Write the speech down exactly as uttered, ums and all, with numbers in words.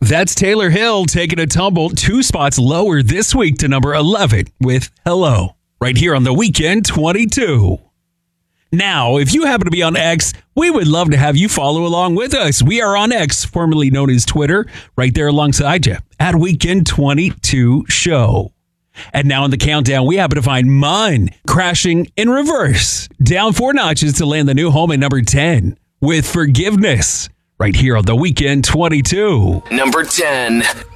That's Taylor Hill taking a tumble two spots lower this week to number eleven with Hello, right here on The Weekend twenty-two. Now, if you happen to be on X, we would love to have you follow along with us. We are on X, formerly known as Twitter, right there alongside you at Weekend twenty-two Show. And now in the countdown, we happen to find Mun crashing in reverse, down four notches to land the new home at number ten with Forgiveness, right here on The Weekend twenty-two. Number ten.